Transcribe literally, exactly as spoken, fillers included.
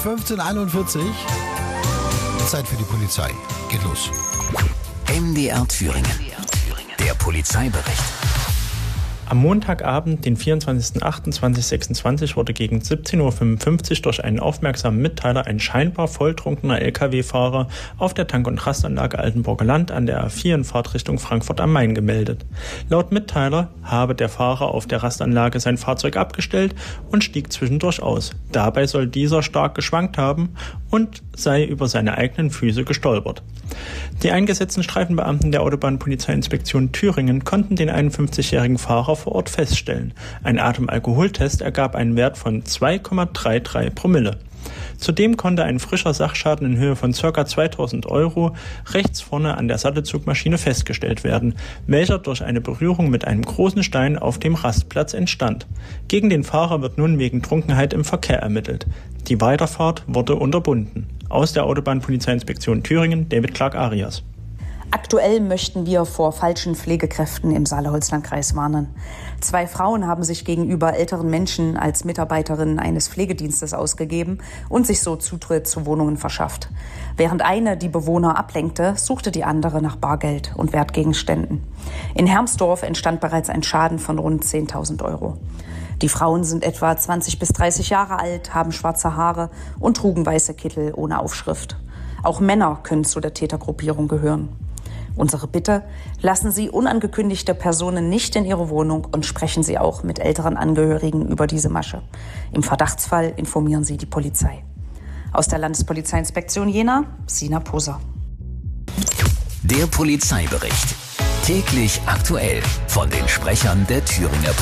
fünfzehn Uhr einundvierzig. Zeit für die Polizei. Geht los. M D R Thüringen. Der Polizeibericht. Am Montagabend, den vierundzwanzigsten achten zweitausendsechsundzwanzig, wurde gegen siebzehn Uhr fünfundfünfzig durch einen aufmerksamen Mitteiler ein scheinbar volltrunkener L K W-Fahrer auf der Tank- und Rastanlage Altenburger Land an der A vier in Fahrtrichtung Frankfurt am Main gemeldet. Laut Mitteiler habe der Fahrer auf der Rastanlage sein Fahrzeug abgestellt und stieg zwischendurch aus. Dabei soll dieser stark geschwankt haben und sei über seine eigenen Füße gestolpert. Die eingesetzten Streifenbeamten der Autobahnpolizeiinspektion Thüringen konnten den einundfünfzigjährigen Fahrer vor Ort feststellen. Ein Atemalkoholtest ergab einen Wert von zwei Komma dreiunddreißig Promille. Zudem konnte ein frischer Sachschaden in Höhe von ca. zweitausend Euro rechts vorne an der Sattelzugmaschine festgestellt werden, welcher durch eine Berührung mit einem großen Stein auf dem Rastplatz entstand. Gegen den Fahrer wird nun wegen Trunkenheit im Verkehr ermittelt. Die Weiterfahrt wurde unterbunden. Aus der Autobahnpolizeiinspektion Thüringen, David Clark-Arias. Aktuell möchten wir vor falschen Pflegekräften im Saale-Holzland-Kreis warnen. Zwei Frauen haben sich gegenüber älteren Menschen als Mitarbeiterinnen eines Pflegedienstes ausgegeben und sich so Zutritt zu Wohnungen verschafft. Während eine die Bewohner ablenkte, suchte die andere nach Bargeld und Wertgegenständen. In Hermsdorf entstand bereits ein Schaden von rund zehntausend Euro. Die Frauen sind etwa zwanzig bis dreißig Jahre alt, haben schwarze Haare und trugen weiße Kittel ohne Aufschrift. Auch Männer können zu der Tätergruppierung gehören. Unsere Bitte: Lassen Sie unangekündigte Personen nicht in Ihre Wohnung und sprechen Sie auch mit älteren Angehörigen über diese Masche. Im Verdachtsfall informieren Sie die Polizei. Aus der Landespolizeiinspektion Jena, Sina Poser. Der Polizeibericht. Täglich aktuell von den Sprechern der Thüringer